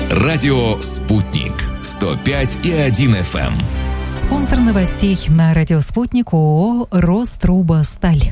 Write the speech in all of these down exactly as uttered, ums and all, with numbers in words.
Радио «Спутник». сто пять и один эф эм. Спонсор новостей на радио «Спутник» ООО «Рострубосталь».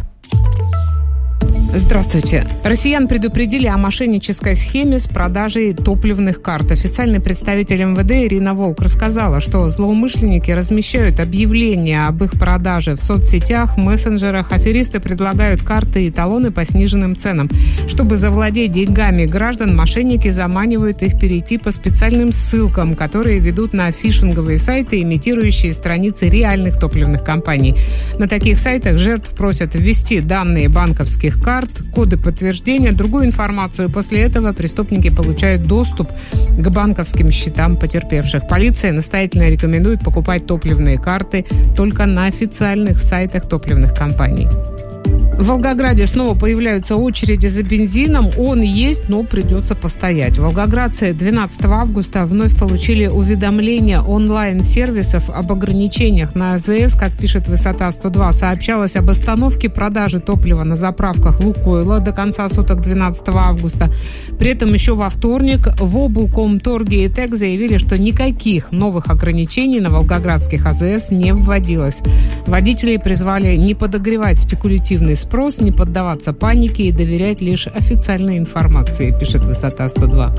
Здравствуйте. Россиян предупредили о мошеннической схеме с продажей топливных карт. Официальный представитель эм вэ дэ Ирина Волк рассказала, что злоумышленники размещают объявления об их продаже в соцсетях, мессенджерах. Аферисты предлагают карты и талоны по сниженным ценам. Чтобы завладеть деньгами граждан, мошенники заманивают их перейти по специальным ссылкам, которые ведут на фишинговые сайты, имитирующие страницы реальных топливных компаний. На таких сайтах жертв просят ввести данные банковских карт, коды подтверждения, другую информацию. После этого преступники получают доступ к банковским счетам потерпевших. Полиция настоятельно рекомендует покупать топливные карты только на официальных сайтах топливных компаний. В Волгограде снова появляются очереди за бензином. Он есть, но придется постоять. Волгоградцы двенадцатого августа вновь получили уведомление онлайн-сервисов об ограничениях на а зэ эс. Как пишет Высота сто два, сообщалось об остановке продажи топлива на заправках «Лукойла» до конца суток двенадцатого августа. При этом еще во вторник в облкомторге и ТЭК заявили, что никаких новых ограничений на волгоградских а зэ эс не вводилось. Водителей призвали не подогревать спекулятивный спрос, не поддаваться панике и доверять лишь официальной информации, пишет Высота сто два.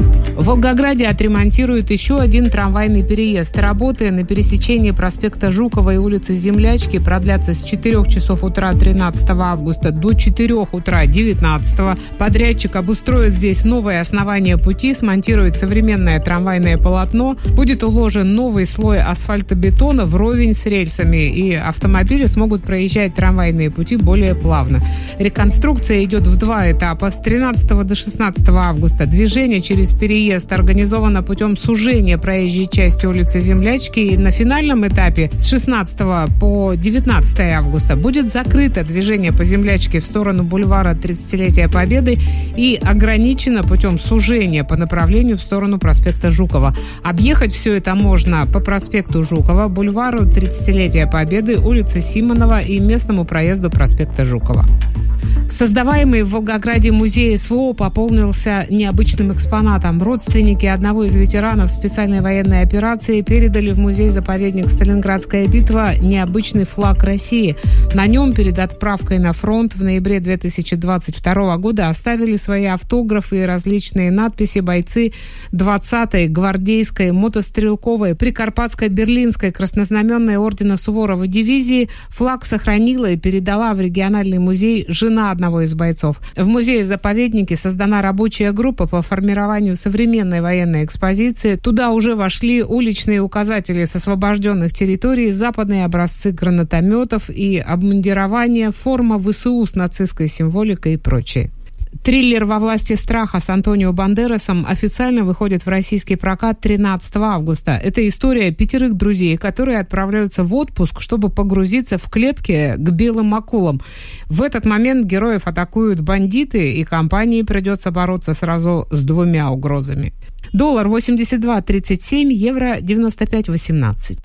В Волгограде отремонтируют еще один трамвайный переезд. Работы на пересечении проспекта Жукова и улицы Землячки продлятся с четырёх часов утра тринадцатого августа до четырёх утра девятнадцатого. Подрядчик обустроит здесь новое основание пути, смонтирует современное трамвайное полотно, будет уложен новый слой асфальтобетона вровень с рельсами, и автомобили смогут проезжать трамвайные пути более плавно. Реконструкция идет в два этапа. С тринадцатого до шестнадцатого августа движение через переезд организовано путем сужения проезжей части улицы Землячки, и на финальном этапе с шестнадцатого по девятнадцатое августа будет закрыто движение по Землячке в сторону бульвара тридцатилетия Победы и ограничено путем сужения по направлению в сторону проспекта Жукова. Объехать все это можно по проспекту Жукова, бульвару тридцатилетия Победы, улице Симонова и местному проезду проспекта Жукова. Создаваемый в Волгограде музей эс вэ о пополнился необычным экспонатом. Родственники одного из ветеранов специальной военной операции передали в музей-заповедник «Сталинградская битва» необычный флаг России. На нем перед отправкой на фронт в ноябре две тысячи двадцать второго года оставили свои автографы и различные надписи бойцы двадцатой гвардейской мотострелковой Прикарпатско-Берлинской краснознаменной ордена Суворова дивизии. Флаг сохранила и передала в региональный музей жена одного из бойцов. В музее-заповеднике создана рабочая группа по формированию современной военной экспозиции. Туда уже вошли уличные указатели с освобожденных территорий, западные образцы гранатометов и обмундирование, форма вэ эс у с нацистской символикой и прочее. Триллер «Во власти страха» с Антонио Бандерасом официально выходит в российский прокат тринадцатого августа. Это история пятерых друзей, которые отправляются в отпуск, чтобы погрузиться в клетки к белым акулам. В этот момент героев атакуют бандиты, и компании придется бороться сразу с двумя угрозами. Доллар восемьдесят два тридцать семь, евро девяносто пять восемнадцать.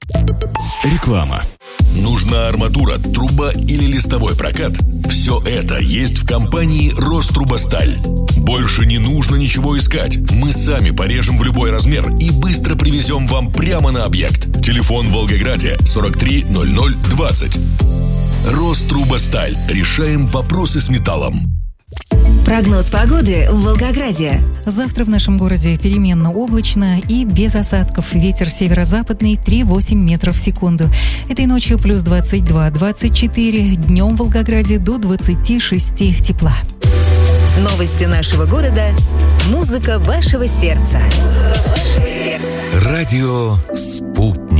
Реклама. Нужна арматура, труба или листовой прокат? Все это есть в компании «Рострубосталь». Больше не нужно ничего искать. Мы сами порежем в любой размер и быстро привезем вам прямо на объект. Телефон в Волгограде сорок три ноль ноль двадцать. «Рострубосталь». Решаем вопросы с металлом. Прогноз погоды в Волгограде. Завтра в нашем городе переменно облачно и без осадков. Ветер северо-западный три-восемь метров в секунду. Этой ночью плюс двадцать два - двадцать четыре. Днем в Волгограде до двадцати шести тепла. Новости нашего города. Музыка вашего сердца. Музыка вашего сердца. Радио «Спутник».